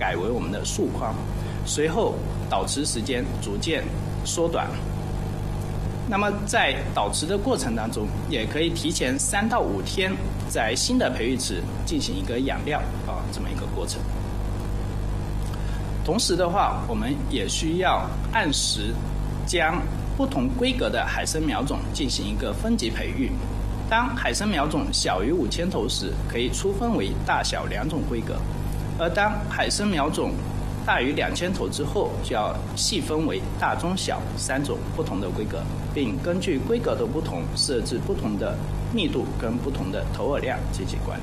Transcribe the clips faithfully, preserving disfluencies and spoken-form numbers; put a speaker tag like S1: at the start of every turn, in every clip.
S1: 改为我们的束框，随后导池时间逐渐缩短。那么在导池的过程当中，也可以提前三到五天在新的培育池进行一个养料啊这么一个过程。同时的话，我们也需要按时将不同规格的海参苗种进行一个分级培育。当海参苗种小于五千头时，可以粗分为大小两种规格；而当海参苗种大于两千头之后，就要细分为大、中、小三种不同的规格，并根据规格的不同，设置不同的密度跟不同的投饵量进行管理。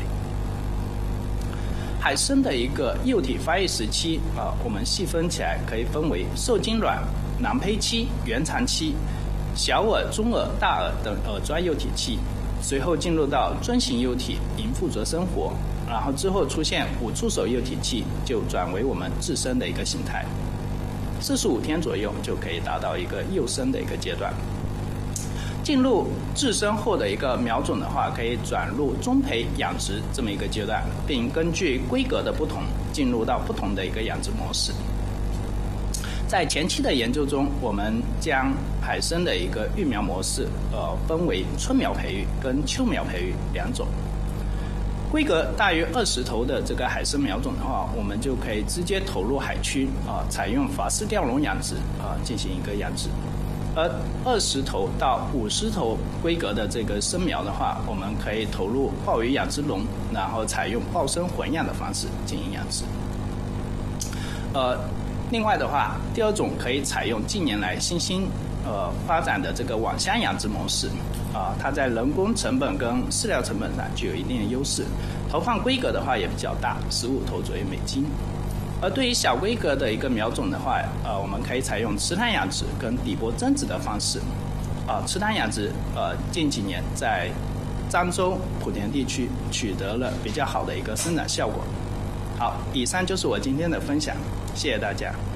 S1: 海参的一个幼体发育时期啊，我们细分起来可以分为受精卵、囊胚期、原产期、小饵、中饵、大饵等饵砖幼体期，随后进入到尊型幼体，营负责生活，然后之后出现五触手幼体期，就转为我们自生的一个形态。四十五天左右就可以达到一个幼生的一个阶段。进入自生后的一个苗种的话，可以转入中培养殖这么一个阶段，并根据规格的不同，进入到不同的一个养殖模式。在前期的研究中，我们将海参的一个育苗模式，呃，分为春苗培育跟秋苗培育两种。规格大于二十头的这个海参苗种的话，我们就可以直接投入海区啊、呃，采用法式吊笼养殖啊、呃，进行一个养殖。而二十头到五十头规格的这个生苗的话，我们可以投入鲍鱼养殖笼，然后采用鲍生混养的方式进行养殖。呃，另外的话，第二种可以采用近年来新兴呃发展的这个网箱养殖模式，啊、呃，它在人工成本跟饲料成本上具有一定的优势，投放规格的话也比较大，十五头左右每斤。而对于小规格的一个苗种的话，呃，我们可以采用池塘养殖跟底部增殖的方式。啊、呃，池塘养殖，呃，近几年在漳州、莆田地区取得了比较好的一个生长效果。好，以上就是我今天的分享，谢谢大家。